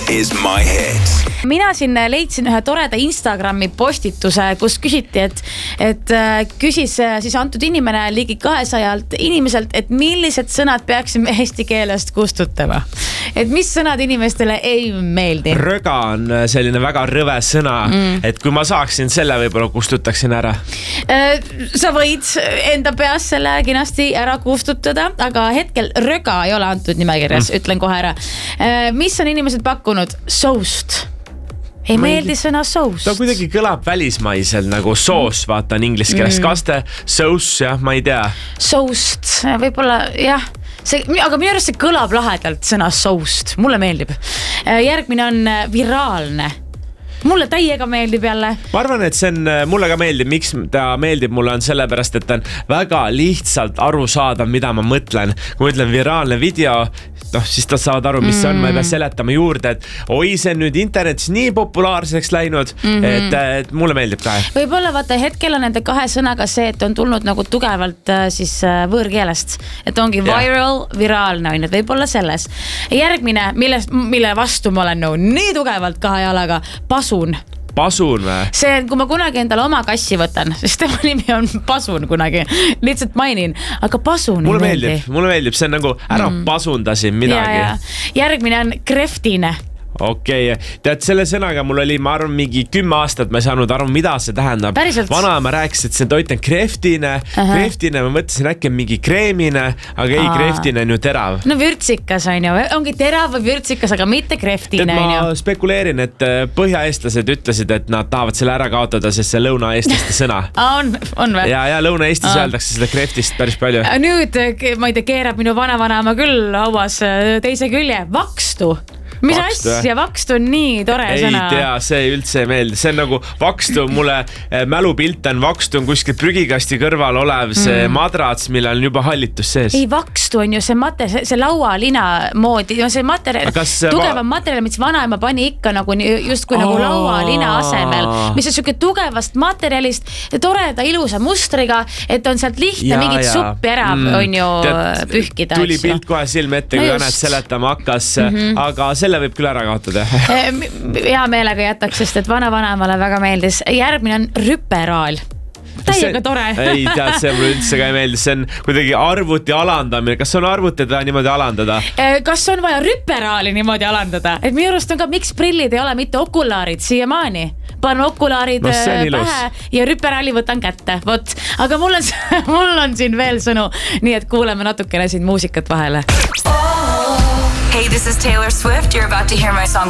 is my hit. Mina siin leidsin ühe toreda Instagrami postituse, kus küsiti, et küsis siis antud inimene ligi 200 inimeselt, et millised sõnad peaksime eesti keelest kustutama. Et mis sõnad inimestele ei meeldi? Röga on selline väga rõve sõna, et kui ma saaksin selle, võib-olla kustutaksin ära. Sa võid enda peas selle kenasti ära kustutada, aga hetkel röga ei ole antud nimekirjas, ütlen kohe ära. Mis on inimesed pakkunud? Soust. Ei meeldi sõna soust. Ta kuidagi kõlab välismaisel nagu soos, vaatan inglise keeles. Kaste, sauce, jah, ma ei tea. Soust, võib-olla, jah. Aga minu arust see kõlab lahedalt sõna soust. Mulle meeldib. Järgmine on viraalne. Mulle täiega meeldib jälle. Ma arvan, et see on, mulle ka meeldib, miks ta meeldib mulle on sellepärast, et ta on väga lihtsalt aru saada, mida ma mõtlen. Kui ma ütlen viraalne video, siis ta saavad aru, mis see on, ma ei pea seletama juurde, et oi, see on nüüd internetis nii populaarseks läinud, et mulle meeldib ka. Võib-olla vaata hetkel on nende kahe sõnaga see, et on tulnud nagu tugevalt siis võõrkeelest, et ongi viral, viraalne on, et võib-olla selles. Järgmine, mille vastu ma olen nii tugevalt kahe jalaga, Pasun või? See, kui ma kunagi endale oma kassi võtan, sest tema nimi on Pasun kunagi, lihtsalt mainin, aga Pasun mulle meeldib, see on nagu ära pasundasin midagi. Järgmine on kreftine. Okei, tead, selle sõnaga mul oli, ma arvan, mingi 10 aastat ma ei saanud aru, mida see tähendab. Päriselt? Vanaema rääkis, et see toit on kreftine, ma mõtlesin äkki mingi kreemine, aga ei, kreftine on ju terav. No vürtsikas on ju, ongi terav või vürtsikas, aga mitte kreftine on ju. Ma spekuleerin, et põhjaeestlased ütlesid, et nad tahavad selle ära kaotada, sest see lõunaeestlaste sõna. On või? Ja Lõuna-Eestis öeldakse seda kreftist päris palju. Nüüd, ma ei tea, keerab minu vanavanaema küll hauas teise külje, vakstu. Mis asja, vakstu on nii tore sõna. Ei tea, see üldse ei meeldi. See on nagu vakstu, mulle mälupilt on vakstu on kuskil prügikasti kõrval olev see madrats, mille on juba hallitus sees. Ei, vakstu on ju see laualina moodi, see materjal, tugevam materjal, mis vanaema pani ikka nagu justkui nagu laualina asemel, mis on siuke tugevast materjalist, toreda ilusa mustriga, et on sealt lihtne mingit suppi ära on ju pühkida. Tuli pilt kohe silme ette, kui Janet seletama hakkas, aga selle võib küll ära kaotada. Hea meelega jätaks, sest et vanavanemale väga meeldis. Järgmine on rüperaal. Täiega tore. Ei tead, see mulle üldse ka ei meeldi. See on kuidagi arvuti alandamine. Kas on arvuti teda niimoodi alandada? Kas on vaja rüperaali niimoodi alandada? Et minu arust on ka, miks prillid ei ole mitte okulaarid siiamaani? Panen okulaarid pähe ja rüperaali võtan kätte. Vot. Aga mul on siin veel sõnu. Nii et kuuleme natukene siin muusikat vahele. Hey, this is Taylor Swift. You're about to hear my song